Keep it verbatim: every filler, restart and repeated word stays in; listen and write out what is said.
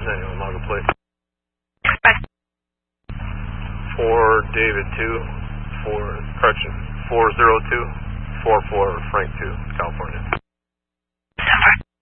ninety-one log a plate. Bye. four David two, four, correction, four zero two, four four Frank two, California. Denver.